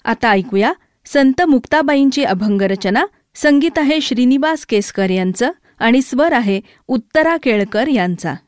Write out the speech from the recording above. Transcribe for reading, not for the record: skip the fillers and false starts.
आता ऐकूया संत मुक्ताबाईंची अभंग रचना. संगीत आहे श्रीनिवास केसकर यांचं आणि स्वर आहे उत्तरा केळकर यांचा.